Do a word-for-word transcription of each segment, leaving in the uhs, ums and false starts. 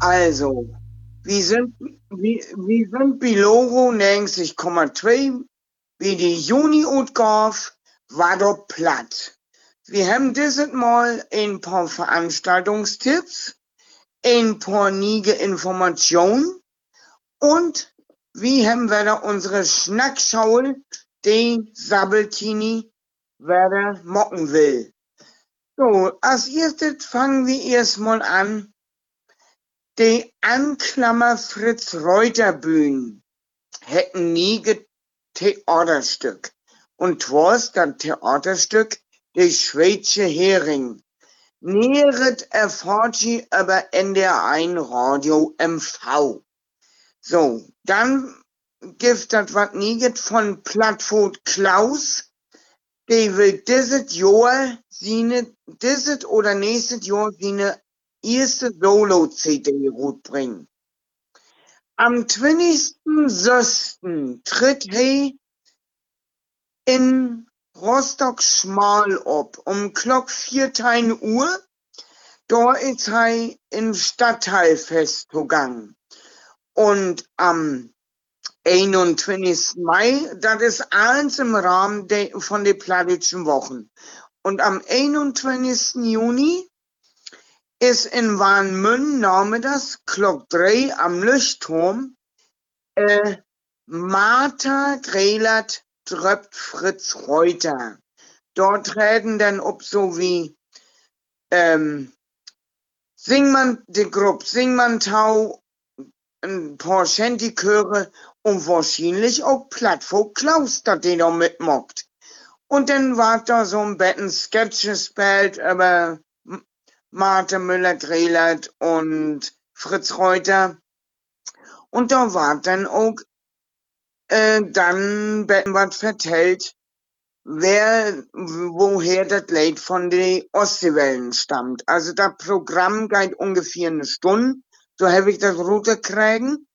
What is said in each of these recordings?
Also, wir sind, wir, wir sind bei Logo neunzig Komma zwei, wie die Juni-Utgabe war doch platt. Wir haben dieses Mal ein paar Veranstaltungstipps, ein paar niege Informationen und wie haben wir da unsere Schnackschaul, den Sabbeltini, wer da mocken will. So, als erstes fangen wir erstmal an. Die Anklammer Fritz Reuter Bühn hätten nie Theaterstück. Und twas das Theaterstück Die Schwedische Hering. Näheret erfahrt sie über N D R eins Radio M V. So, dann gibt das wat nieget von Plattfurt Klaus. Die will dieses Jahr seine, dieses oder nächstes Jahr seine erste Solo-C D rausbringen. Am zwanzigsten sechsten tritt he in Rostock-Schmal op, um Glock vierzehn Uhr. Da ist he im Stadtteilfest gegangen. Und am einundzwanzigsten Mai, das ist alles im Rahmen de, von den Plattitschen Wochen. Und am einundzwanzigsten Juni ist in Warnmünn nachmittags Glock drei am Leuchtturm äh, Martha Grelert tröpft Fritz Reuter. Dort treten dann ob so wie ähm, Singmann, die Gruppe Singmanntau, ein paar Shanty-Chöre und wahrscheinlich auch Plattfolk Klaus, dat den da mitmockt. Und dann war da so ein Betten Sketch gespielt über Martha Müller-Grelert und Fritz Reuter. Und da war dann auch äh, dann Betten wat vertellt, wer, woher das Lied von den Ostseewellen stammt. Also das Programm geht ungefähr eine Stunde, so habe ich das runterkriegen.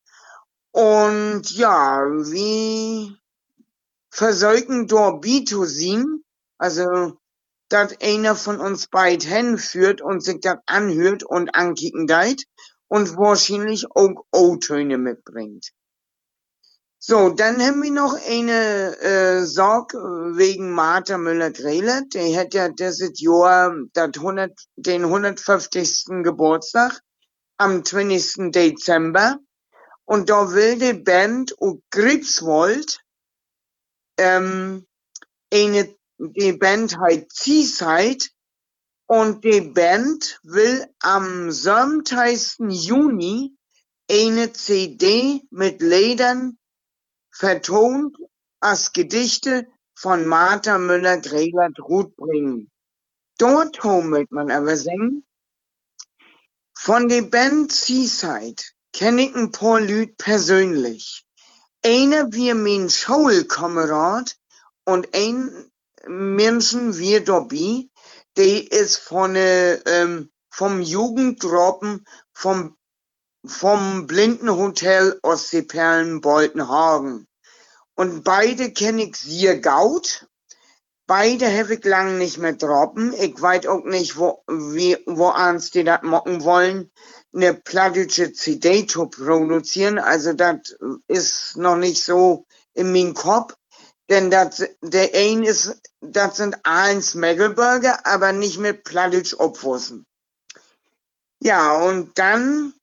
Und ja, wie versäugen dort Bitosin, also dass einer von uns beid hinführt und sich das anhört und ankicken deit und wahrscheinlich auch O-Töne mitbringt. So, dann haben wir noch eine äh, Sorg wegen Martha Müller-Grelert. Die hat ja dieses Jahr dat hundert, den hundertfünfzigsten Geburtstag am zwanzigsten Dezember. Und da will die Band u Gripswold, ähm, eine, die Band heißt Seaside, und die Band will am siebzehnten Juni eine C D mit Liedern vertont als Gedichte von Martha Müller-Grelert bringen. Dort wird man aber singen. Von der Band Seaside kenne ich ein paar Lüd persönlich. Einer wie mein Schulkamerad und ein Menschen wie dabei, der ist von äh, ähm, vom Jugendgruppen vom vom Blindenhotel Ostseeperlen Boltenhagen. Und beide kenne ich sehr gut. Beide habe ich lang nicht mehr droppen. Ich weiß auch nicht, wo, wie, wo ans die das mocken wollen, eine plattische C D zu produzieren. Also das ist noch nicht so in meinem Kopf. Denn das, der ein ist, das sind eins Megalburger, aber nicht mit plattisch Obwussen. Ja, und dann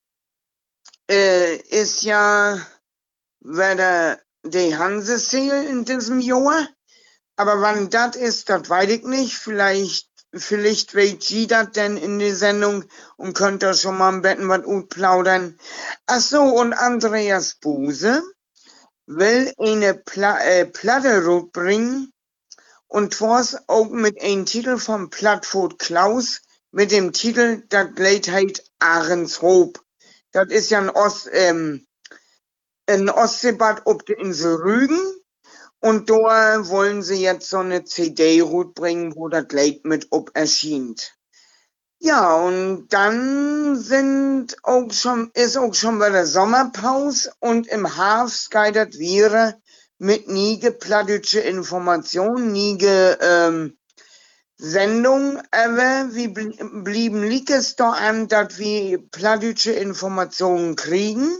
äh, ist ja wieder die Hanseseel in diesem Jahr. Aber wann das ist, das weiß ich nicht. Vielleicht, vielleicht weiß sie das denn in der Sendung und könnt da schon mal am Betten was gut plaudern. Ach so, und Andreas Buse will eine Pla äh, Platte bringen und zwar auch mit einem Titel von Plattfurt Klaus mit dem Titel Das Lied heißt Ahrenshoop. Das ist ja ein Ost, ähm, ein Ostseebad auf der Insel Rügen. Und da wollen sie jetzt so eine C D bringen, wo das Lied mit ob erscheint. Ja, und dann sind auch schon, ist auch schon bei der Sommerpause und im Herbst geht das wieder mit niege plattische Informationen, niege ähm, Sendung, aber wir bl blieben liegt es da an, dass wir plattdeutsche Informationen kriegen.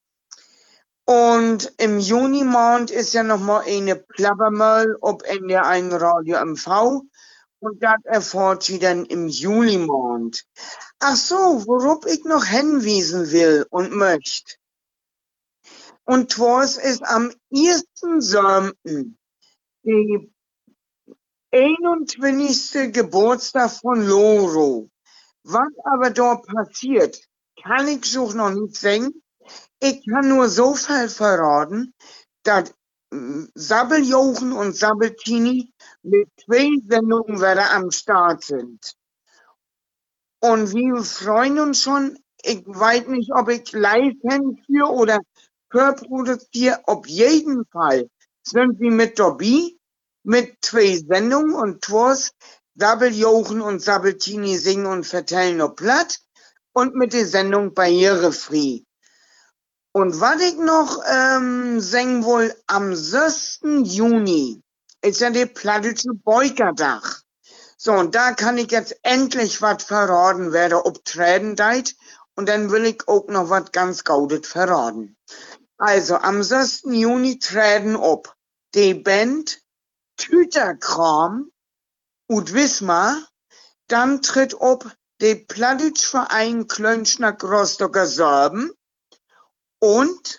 Und im Junimond ist ja noch mal eine Plappermal ob N D R eins Radio M V. Und das erfahrt sie dann im Julimond. Ach so, worauf ich noch hinwiesen will und möchte. Und zwar ist am ersten siebten die einundzwanzigste Geburtstag von Loro. Was aber dort passiert, kann ich so noch nicht sagen. Ich kann nur so viel verraten, dass Sabbeljochen und Sabbeltini mit zwei Sendungen wieder am Start sind. Und wir freuen uns schon. Ich weiß nicht, ob ich live hinführe oder vorproduziere. Auf jeden Fall sind wir mit dabei, mit zwei Sendungen und Tors, Sabbeljochen und Sabbeltini singen und vertellen noch platt und mit der Sendung Barrierefrei. Und was ich noch ähm, sagen will, am sechsten Juni ist ja der plattdeutsche Beukertag. So, und da kann ich jetzt endlich was verraten, wer da obtreten deit. Und dann will ich auch noch was ganz Gaudet verraten. Also, am sechsten Juni treten ob die Band Tüterkram und Wismar, dann tritt ob der Plattdeutsche Verein Klönschnack Rostocker Sorben und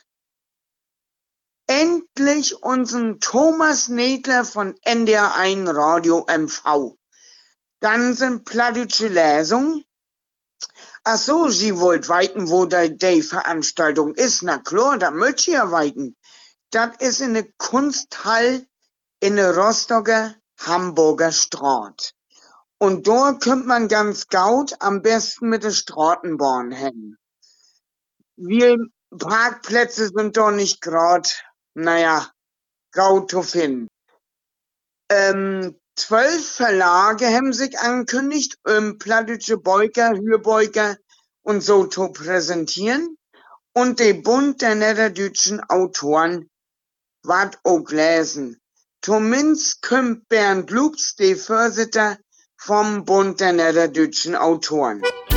endlich unseren Thomas Nedler von N D R eins Radio M V. Dann sind plattdeutsche Lesungen. Ach so, Sie wollt weiten, wo da die Veranstaltung ist. Na klar, da möcht ihr weiten. Das ist in der Kunsthall in der Rostocker Hamburger Straat. Und dort kommt man ganz gaut, am besten mit der Straßenbahn hin. Wir Parkplätze sind doch nicht grad, naja, gaut zu finden. Ähm, zwölf Verlage haben sich angekündigt, um plattdeutsche Beuker, Hürbeuker und so zu präsentieren. Und der Bund der niederdeutschen Autoren ward auch lesen. Zumindest kommt Bernd Lubs, der Vorsitter vom Bund der niederdeutschen Autoren.